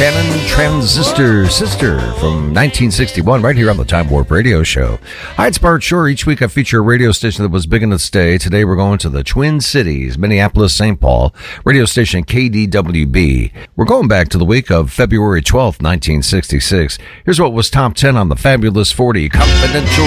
Buchanan, Transistor Sister from 1961, right here on the Time Warp Radio Show. Hi, it's Bart Shore. Each week I feature a radio station that was big in its day. Today we're going to the Twin Cities, Minneapolis, St. Paul, radio station KDWB. We're going back to the week of February 12th, 1966. Here's what was top 10 on the Fabulous 40. Confidential